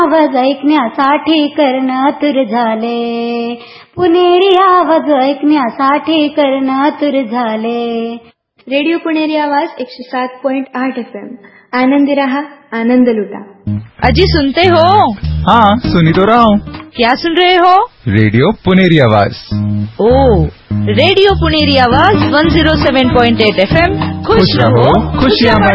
आवाज ऐकण्यासाठी कर्ण आतुर झाले, पुणेरी आवाज ऐकण्यासाठी कर्ण आतुर झाले. रेडिओ पुणेरी आवाज 107.8 FM. आनंदी रहा, आनंद लुटा. अजी सुनते हो? हाँ, सुनी तो रहा हूँ. क्या सुन रहे हो? रेडियो पुणेरी आवाज. ओ, रेडियो पुणेरी आवाज 107.8 FM. खुश रहो, खुशियाँ